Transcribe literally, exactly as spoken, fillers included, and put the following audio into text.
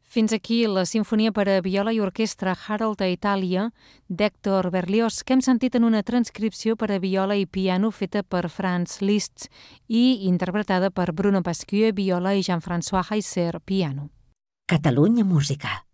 Fins aquí la sinfonia per a viola i orquestra Harold a Itàlia d'Hector Berlioz, que hem sentit en una transcripció per a viola i piano feta per Franz Liszt i interpretada per Bruno Pasquier, viola, i Jean-François Heisser, piano. Catalunya Música.